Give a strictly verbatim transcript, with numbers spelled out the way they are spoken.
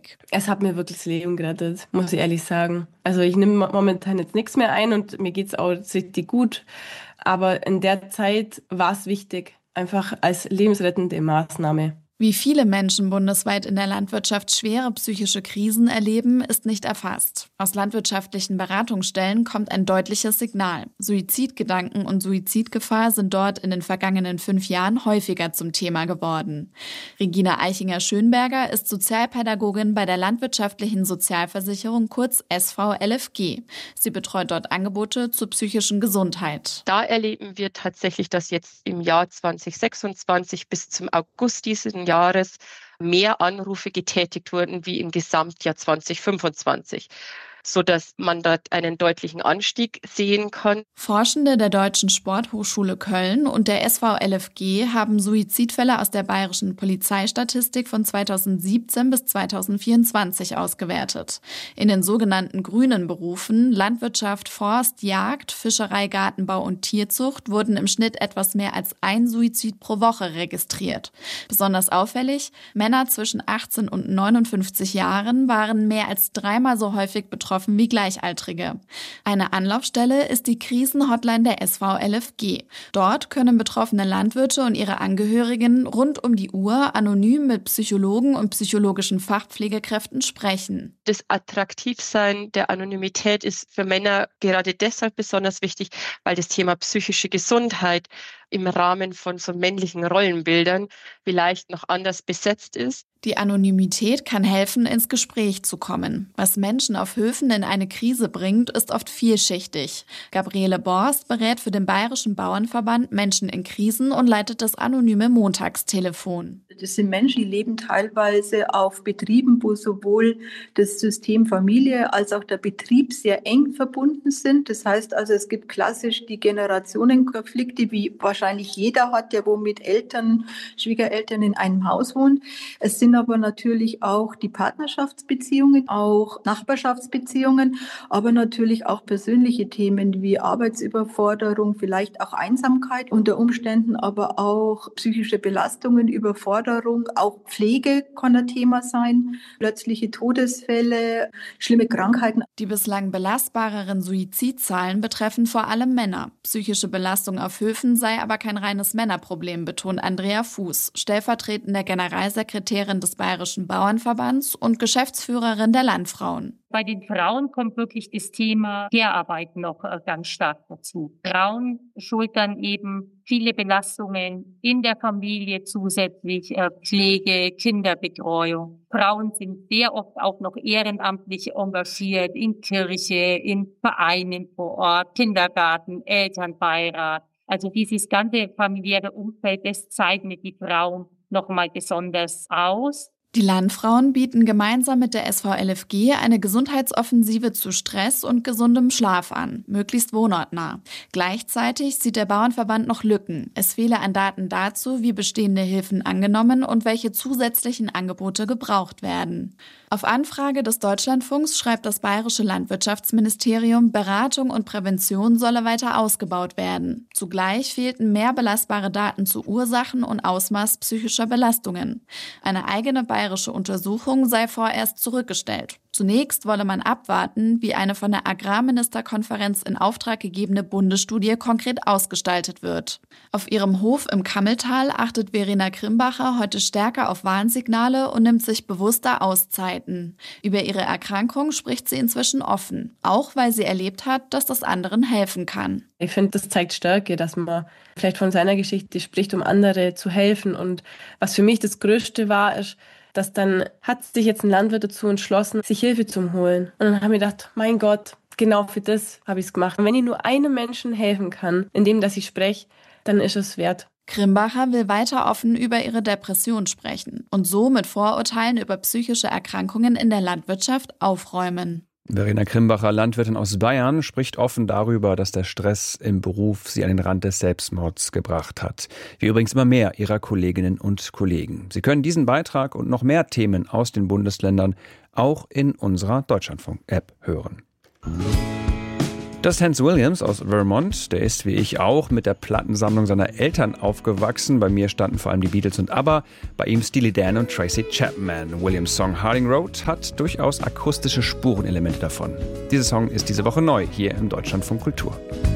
wichtig. Es hat mir wirklich das Leben gerettet, muss ich ehrlich sagen. Also ich nehme momentan jetzt nichts mehr ein und mir geht's auch richtig gut. Aber in der Zeit war es wichtig, einfach als lebensrettende Maßnahme. Wie viele Menschen bundesweit in der Landwirtschaft schwere psychische Krisen erleben, ist nicht erfasst. Aus landwirtschaftlichen Beratungsstellen kommt ein deutliches Signal. Suizidgedanken und Suizidgefahr sind dort in den vergangenen fünf Jahren häufiger zum Thema geworden. Regina Eichinger-Schönberger ist Sozialpädagogin bei der Landwirtschaftlichen Sozialversicherung, kurz S V L F G. Sie betreut dort Angebote zur psychischen Gesundheit. Da erleben wir tatsächlich, dass jetzt im Jahr zwanzig sechsundzwanzig bis zum August diesen Jahres mehr Anrufe getätigt wurden wie im Gesamtjahr zwanzig fünfundzwanzig, sodass man dort einen deutlichen Anstieg sehen kann. Forschende der Deutschen Sporthochschule Köln und der S V L F G haben Suizidfälle aus der bayerischen Polizeistatistik von zweitausendsiebzehn bis zweitausendvierundzwanzig ausgewertet. In den sogenannten grünen Berufen Landwirtschaft, Forst, Jagd, Fischerei, Gartenbau und Tierzucht wurden im Schnitt etwas mehr als ein Suizid pro Woche registriert. Besonders auffällig, Männer zwischen achtzehn und neunundfünfzig Jahren waren mehr als dreimal so häufig betroffen wie Gleichaltrige. Eine Anlaufstelle ist die Krisenhotline der S V L F G. Dort können betroffene Landwirte und ihre Angehörigen rund um die Uhr anonym mit Psychologen und psychologischen Fachpflegekräften sprechen. Das Attraktivsein der Anonymität ist für Männer gerade deshalb besonders wichtig, weil das Thema psychische Gesundheit im Rahmen von so männlichen Rollenbildern vielleicht noch anders besetzt ist. Die Anonymität kann helfen, ins Gespräch zu kommen. Was Menschen auf Höfen in eine Krise bringt, ist oft vielschichtig. Gabriele Borst berät für den Bayerischen Bauernverband Menschen in Krisen und leitet das anonyme Montagstelefon. Das sind Menschen, die leben teilweise auf Betrieben, wo sowohl das System Familie als auch der Betrieb sehr eng verbunden sind. Das heißt also, es gibt klassisch die Generationenkonflikte, wie wahrscheinlich jeder hat, der wo mit Eltern, Schwiegereltern in einem Haus wohnt. Es sind aber natürlich auch die Partnerschaftsbeziehungen, auch Nachbarschaftsbeziehungen, aber natürlich auch persönliche Themen wie Arbeitsüberforderung, vielleicht auch Einsamkeit unter Umständen, aber auch psychische Belastungen, Überforderung, auch Pflege kann ein Thema sein, plötzliche Todesfälle, schlimme Krankheiten. Die bislang belastbareren Suizidzahlen betreffen vor allem Männer. Psychische Belastung auf Höfen sei aber kein reines Männerproblem, betont Andrea Fuß, stellvertretende Generalsekretärin des Bayerischen Bauernverbands und Geschäftsführerin der Landfrauen. Bei den Frauen kommt wirklich das Thema Care-Arbeit noch ganz stark dazu. Frauen schultern eben viele Belastungen in der Familie zusätzlich, Pflege, Kinderbetreuung. Frauen sind sehr oft auch noch ehrenamtlich engagiert in Kirche, in Vereinen vor Ort, Kindergarten, Elternbeirat. Also dieses ganze familiäre Umfeld, das zeichnet die Frauen nochmal besonders aus. Die Landfrauen bieten gemeinsam mit der S V L F G eine Gesundheitsoffensive zu Stress und gesundem Schlaf an, möglichst wohnortnah. Gleichzeitig sieht der Bauernverband noch Lücken. Es fehle an Daten dazu, wie bestehende Hilfen angenommen und welche zusätzlichen Angebote gebraucht werden. Auf Anfrage des Deutschlandfunks schreibt das Bayerische Landwirtschaftsministerium, Beratung und Prävention solle weiter ausgebaut werden. Zugleich fehlten mehr belastbare Daten zu Ursachen und Ausmaß psychischer Belastungen. Eine eigene bayerische Untersuchung sei vorerst zurückgestellt. Zunächst wolle man abwarten, wie eine von der Agrarministerkonferenz in Auftrag gegebene Bundesstudie konkret ausgestaltet wird. Auf ihrem Hof im Kammeltal achtet Verena Krimbacher heute stärker auf Warnsignale und nimmt sich bewusster Auszeiten. Über ihre Erkrankung spricht sie inzwischen offen, auch weil sie erlebt hat, dass das anderen helfen kann. Ich finde, das zeigt Stärke, dass man vielleicht von seiner Geschichte spricht, um andere zu helfen. Und was für mich das Größte war, ist, dass dann hat sich jetzt ein Landwirt dazu entschlossen, sich Hilfe zu holen. Und dann habe ich gedacht, mein Gott, genau für das habe ich es gemacht. Und wenn ich nur einem Menschen helfen kann, indem dass ich spreche, dann ist es wert. Krimbacher will weiter offen über ihre Depression sprechen und so mit Vorurteilen über psychische Erkrankungen in der Landwirtschaft aufräumen. Verena Krimbacher, Landwirtin aus Bayern, spricht offen darüber, dass der Stress im Beruf sie an den Rand des Selbstmords gebracht hat. Wie übrigens immer mehr ihrer Kolleginnen und Kollegen. Sie können diesen Beitrag und noch mehr Themen aus den Bundesländern auch in unserer Deutschlandfunk-App hören. Das ist Hans Williams aus Vermont. Der ist wie ich auch mit der Plattensammlung seiner Eltern aufgewachsen. Bei mir standen vor allem die Beatles und ABBA, bei ihm Steely Dan und Tracy Chapman. Williams' Song Harding Road hat durchaus akustische Spurenelemente davon. Dieser Song ist diese Woche neu hier im Deutschlandfunk Kultur.